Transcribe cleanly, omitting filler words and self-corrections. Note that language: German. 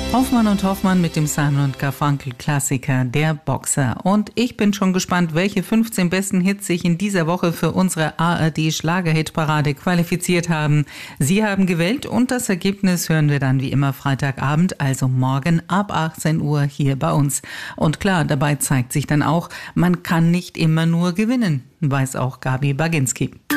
Hoffmann und Hoffmann mit dem Simon und Garfunkel Klassiker, der Boxer. Und ich bin schon gespannt, welche 15 besten Hits sich in dieser Woche für unsere ARD Schlagerhitparade qualifiziert haben. Sie haben gewählt und das Ergebnis hören wir dann wie immer Freitagabend, also morgen ab 18 Uhr hier bei uns. Und klar, dabei zeigt sich dann auch, man kann nicht immer nur gewinnen, weiß auch Gabi Baginski.